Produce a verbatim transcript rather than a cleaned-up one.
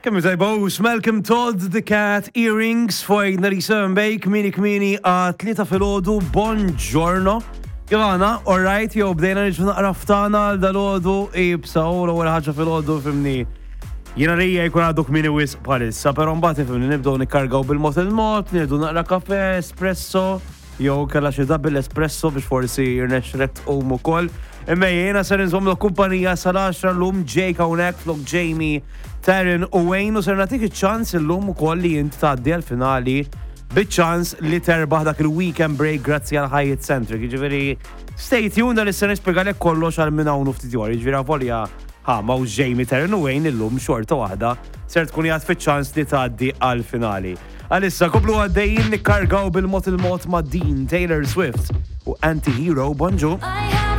Kemm tajbos, Malcolm Todd, The Cat, Earrings, Fojna li seven Bake, Mini Kmini għat tlieta filgħodu, Buongiorno. Għana, all right, jow bdejna nġu naqra ftana dal-ħodu, ibsa, u l-għu ħagġa fil-ħodu, fimni. Jena rija jkun għaduk mini wis palissa, pero mbagħad fimni nibdew nikkargaw bil-mot il-mot, nirdu naqra kafe, espresso, jew kella xi double espresso biex forsi jirnexret um ukoll. Imma jiena ser nżomm l-kumpanija sal-għaxra l-lum Jake hawnhekk flok Jamie, Taryn u Wayne u ser nagħtik iċ-ċans illum ukoll li inti tgħaddi għall-finali biċ-ċans li terbaħ dak il-weekend break grazzi għal Hyatt Centric. Jiġifieri stay tuned għal issa nispjegalek kollox għal minn hawn ftit ieħor. Jiġifieri avolja ha ma' Jamie, Taryn u Wayne illum xorta waħda ser tkun jgħid fiċ-ċans li tgħaddi għall-finali. Għalissa koplu għaddejjin nikkargaw bil-mod il-mod ma' Dean, Taylor Swift u Anti-Hero, bonġu.